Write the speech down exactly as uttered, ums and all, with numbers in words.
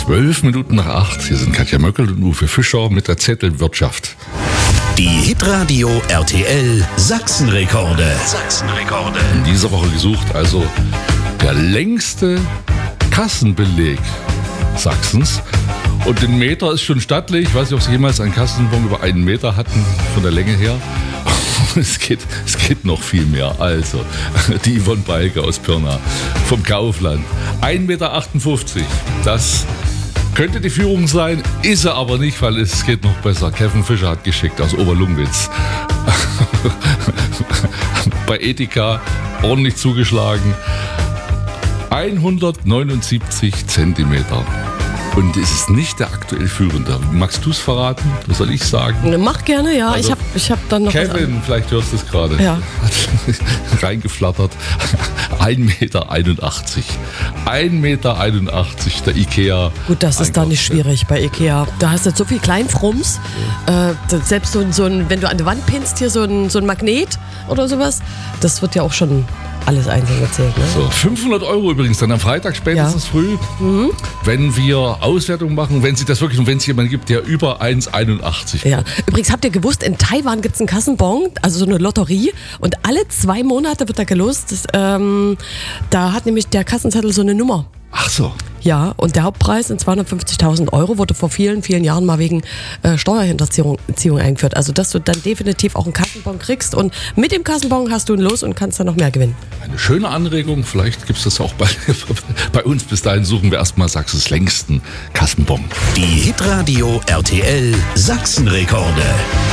Zwölf Minuten nach acht. Hier sind Katja Möckel und Uwe Fischer mit der Zettelwirtschaft. Die Hitradio R T L Sachsenrekorde. Sachsenrekorde. In dieser Woche gesucht also der längste Kassenbeleg Sachsens. Und den Meter ist schon stattlich. Ich weiß nicht, ob Sie jemals einen Kassenbon über einen Meter hatten, von der Länge her. Es geht, es geht noch viel mehr. Also, die Yvonne Balke aus Pirna vom Kaufland. ein Meter achtundfünfzig. Das könnte die Führung sein, ist er aber nicht, weil es geht noch besser. Kevin Fischer hat geschickt aus Oberlungwitz. Bei Edeka ordentlich zugeschlagen. hundertneunundsiebzig Zentimeter. Und es ist nicht der aktuell Führende. Magst du es verraten? Was soll ich sagen? Mach gerne, ja. Also, ich habe ich hab dann noch... Kevin, vielleicht hörst du es gerade. Ja. Hat reingeflattert. ein Meter einundachtzig. ein Meter einundachtzig, der Ikea. Gut, das ist da nicht schwierig bei Ikea. Da hast du so viel Kleinfrums. Ja. Äh, selbst so ein, so ein, wenn du an die Wand pinnst, hier so ein, so ein Magnet oder sowas, das wird ja auch schon alles einzeln erzählt. Ne? So, fünfhundert Euro übrigens dann am Freitag spätestens ja. früh, mhm. wenn wir Auswertung machen, wenn sie das wirklich und wenn es jemanden gibt, der über eins Komma einundachtzig Ja. Übrigens, habt ihr gewusst, in Taiwan gibt es einen Kassenbon, also so eine Lotterie, und alle zwei Monate wird da gelost. Das, ähm, da hat nämlich der Kassenzettel so eine Nummer. Ach so. Ja, und der Hauptpreis sind zweihundertfünfzigtausend Euro, wurde vor vielen, vielen Jahren mal wegen äh, Steuerhinterziehung Ziehung eingeführt. Also, dass du dann definitiv auch einen Kassenbon kriegst und mit dem Kassenbon hast du ein Los und kannst dann noch mehr gewinnen. Eine schöne Anregung, vielleicht gibt es das auch bei, bei uns. Bis dahin suchen wir erstmal Sachsens längsten Kassenbon. Die Hitradio R T L Sachsenrekorde.